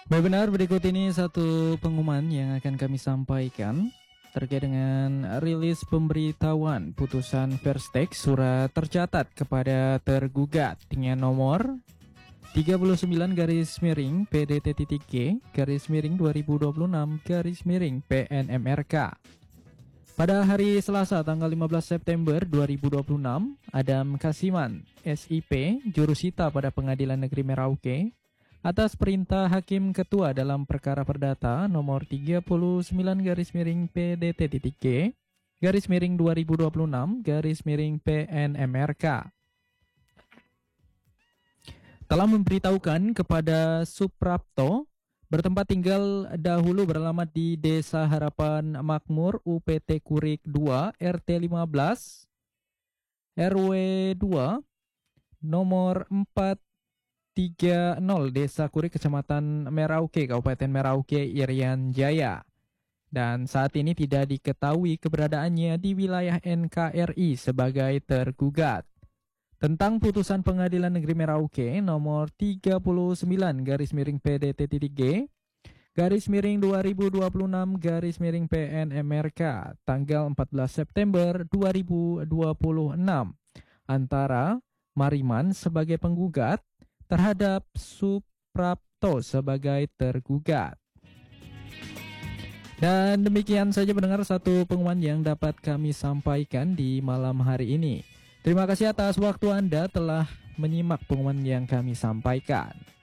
Baik, benar, berikut ini satu pengumuman yang akan kami sampaikan terkait dengan rilis pemberitahuan putusan Verstek surat tercatat kepada tergugat dengan nomor 39 garis miring PDT.G garis miring 2026 garis miring PNMRK. Pada hari Selasa tanggal 15 September 2026, Adam Kasiman, SIP, jurusita pada Pengadilan Negeri Merauke, atas perintah Hakim Ketua dalam perkara perdata nomor 39 garis miring PDT.G garis miring 2026 garis miring PNMRK telah memberitahukan kepada Suprapto bertempat tinggal dahulu beralamat di Desa Harapan Makmur UPT Kurik 2 RT 15 RW 2 nomor 430 Desa Kurik Kecamatan Merauke Kabupaten Merauke Irian Jaya, dan saat ini tidak diketahui keberadaannya di wilayah NKRI sebagai tergugat. Tentang putusan Pengadilan Negeri Merauke nomor 39 garis miring PDT.G garis miring 2026 garis miring PNMRK tanggal 14 September 2026 antara Mariman sebagai penggugat terhadap Suprapto sebagai tergugat. Dan demikian saja pendengar satu pengumuman yang dapat kami sampaikan di malam hari ini. Terima kasih atas waktu Anda telah menyimak pengumuman yang kami sampaikan.